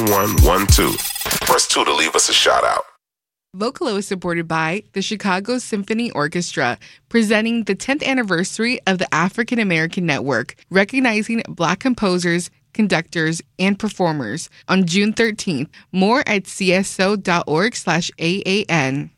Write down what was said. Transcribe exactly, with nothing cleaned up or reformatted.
one one one two. Press two to leave us a shout out. Vocalo is supported by the Chicago Symphony Orchestra, presenting the tenth anniversary of the African American Network, recognizing Black composers, conductors, and performers on June thirteenth. More at cso.org slash AAN.